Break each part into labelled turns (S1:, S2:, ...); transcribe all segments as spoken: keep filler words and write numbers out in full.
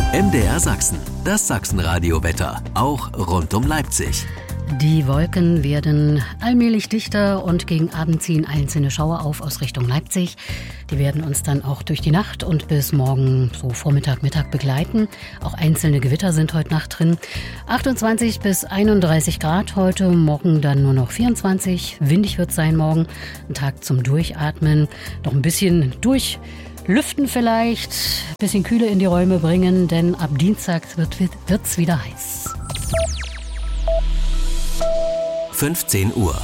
S1: M D R Sachsen, das Sachsenradio-Wetter, auch rund um Leipzig.
S2: Die Wolken werden allmählich dichter und gegen Abend ziehen einzelne Schauer auf aus Richtung Leipzig. Die werden uns dann auch durch die Nacht und bis morgen so Vormittag, Mittag begleiten. Auch einzelne Gewitter sind heute Nacht drin. achtundzwanzig bis einunddreißig Grad heute, morgen dann nur noch vierundzwanzig. Windig wird es sein morgen, ein Tag zum Durchatmen, noch ein bisschen durch. Lüften vielleicht, ein bisschen Kühle in die Räume bringen, denn ab Dienstag wird es wieder heiß.
S1: fünfzehn Uhr.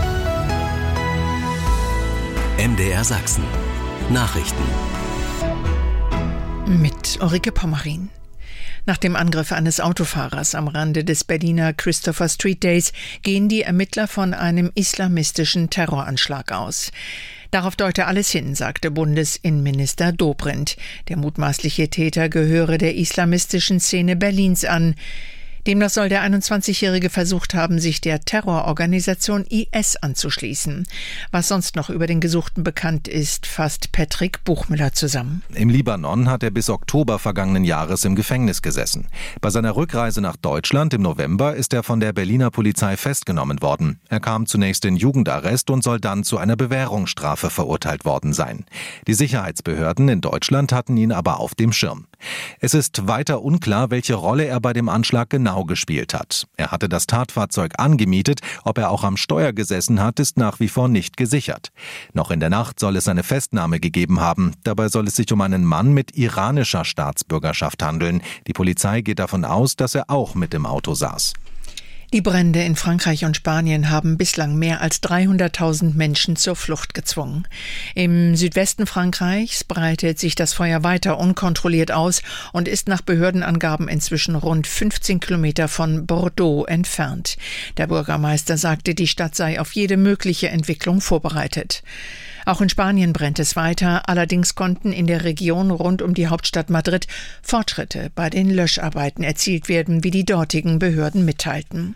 S1: M D R Sachsen. Nachrichten.
S3: Mit Ulrike Pommerin. Nach dem Angriff eines Autofahrers am Rande des Berliner Christopher Street Days gehen die Ermittler von einem islamistischen Terroranschlag aus. Darauf deute alles hin, sagte Bundesinnenminister Dobrindt. Der mutmaßliche Täter gehöre der islamistischen Szene Berlins an. Demnach soll der einundzwanzigjährige versucht haben, sich der Terrororganisation I S anzuschließen. Was sonst noch über den Gesuchten bekannt ist, fasst Patrick Buchmüller zusammen.
S4: Im Libanon hat er bis Oktober vergangenen Jahres im Gefängnis gesessen. Bei seiner Rückreise nach Deutschland im November ist er von der Berliner Polizei festgenommen worden. Er kam zunächst in Jugendarrest und soll dann zu einer Bewährungsstrafe verurteilt worden sein. Die Sicherheitsbehörden in Deutschland hatten ihn aber auf dem Schirm. Es ist weiter unklar, welche Rolle er bei dem Anschlag genau gespielt hat. Er hatte das Tatfahrzeug angemietet, ob er auch am Steuer gesessen hat, ist nach wie vor nicht gesichert. Noch in der Nacht soll es eine Festnahme gegeben haben. Dabei soll es sich um einen Mann mit iranischer Staatsbürgerschaft handeln. Die Polizei geht davon aus, dass er auch mit im Auto saß.
S3: Die Brände in Frankreich und Spanien haben bislang mehr als dreihunderttausend Menschen zur Flucht gezwungen. Im Südwesten Frankreichs breitet sich das Feuer weiter unkontrolliert aus und ist nach Behördenangaben inzwischen rund fünfzehn Kilometer von Bordeaux entfernt. Der Bürgermeister sagte, die Stadt sei auf jede mögliche Entwicklung vorbereitet. Auch in Spanien brennt es weiter, allerdings konnten in der Region rund um die Hauptstadt Madrid Fortschritte bei den Löscharbeiten erzielt werden, wie die dortigen Behörden mitteilten.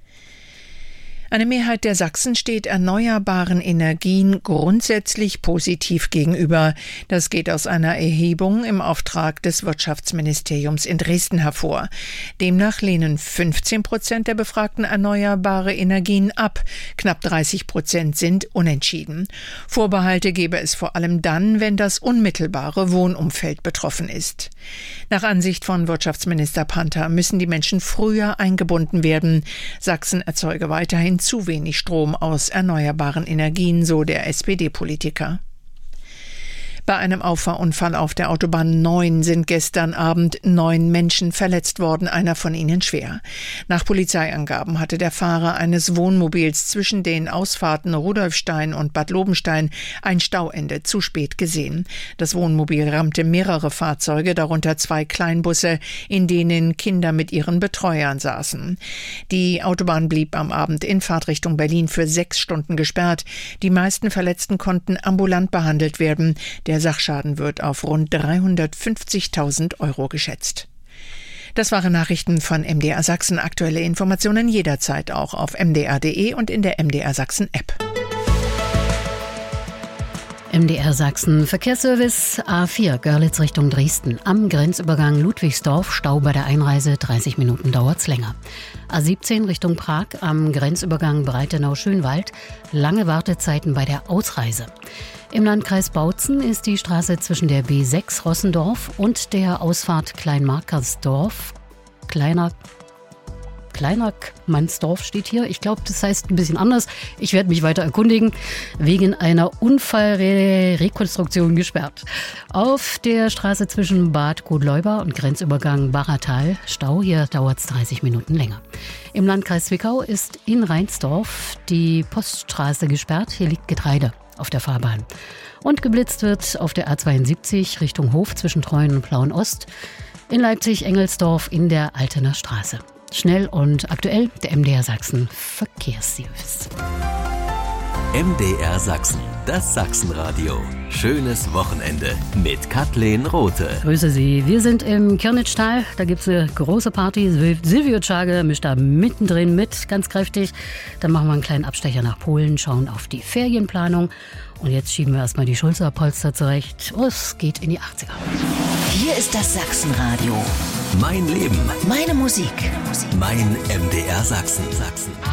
S3: Eine Mehrheit der Sachsen steht erneuerbaren Energien grundsätzlich positiv gegenüber. Das geht aus einer Erhebung im Auftrag des Wirtschaftsministeriums in Dresden hervor. Demnach lehnen fünfzehn Prozent der Befragten erneuerbare Energien ab. Knapp dreißig Prozent sind unentschieden. Vorbehalte gebe es vor allem dann, wenn das unmittelbare Wohnumfeld betroffen ist. Nach Ansicht von Wirtschaftsminister Panther müssen die Menschen früher eingebunden werden. Sachsen erzeuge weiterhin zu wenig Strom aus erneuerbaren Energien, so der S P D-Politiker. Bei einem Auffahrunfall auf der Autobahn neun sind gestern Abend neun Menschen verletzt worden, einer von ihnen schwer. Nach Polizeiangaben hatte der Fahrer eines Wohnmobils zwischen den Ausfahrten Rudolfstein und Bad Lobenstein ein Stauende zu spät gesehen. Das Wohnmobil rammte mehrere Fahrzeuge, darunter zwei Kleinbusse, in denen Kinder mit ihren Betreuern saßen. Die Autobahn blieb am Abend in Fahrtrichtung Berlin für sechs Stunden gesperrt. Die meisten Verletzten konnten ambulant behandelt werden. Der Sachschaden wird auf rund dreihundertfünfzigtausend Euro geschätzt. Das waren Nachrichten von M D R Sachsen. Aktuelle Informationen jederzeit auch auf m d r punkt d e und in der M D R Sachsen App.
S2: M D R Sachsen Verkehrsservice A vier Görlitz Richtung Dresden. Am Grenzübergang Ludwigsdorf Stau bei der Einreise, dreißig Minuten dauert's länger. A siebzehn Richtung Prag am Grenzübergang Breitenau-Schönwald. Lange Wartezeiten bei der Ausreise. Im Landkreis Bautzen ist die Straße zwischen der B sechs Rossendorf und der Ausfahrt Kleinmarkersdorf, kleiner Kleinerkmannsdorf steht hier. Ich glaube, das heißt ein bisschen anders. Ich werde mich weiter erkundigen. Wegen einer Unfallrekonstruktion gesperrt. Auf der Straße zwischen Bad Godleuber und Grenzübergang Barratal Stau. Hier dauert es dreißig Minuten länger. Im Landkreis Zwickau ist in Reinsdorf die Poststraße gesperrt. Hier liegt Getreide auf der Fahrbahn. Und geblitzt wird auf der A zweiundsiebzig Richtung Hof zwischen Treuen und Plauen Ost. In Leipzig-Engelsdorf in der Altener Straße. Schnell und aktuell der M D R Sachsen Verkehrsservice.
S1: M D R Sachsen, das Sachsenradio. Schönes Wochenende mit Kathleen Rothe.
S2: Grüße Sie. Wir sind im Kirnitschtal. Da gibt es eine große Party. Silvio Czage mischt da mittendrin mit, ganz kräftig. Dann machen wir einen kleinen Abstecher nach Polen, schauen auf die Ferienplanung. Und jetzt schieben wir erstmal die Schulterpolster zurecht. Es geht in die achtziger.
S5: Hier ist das Sachsenradio.
S1: Mein Leben.
S5: Meine Musik.
S1: Mein M D R Sachsen. Sachsen.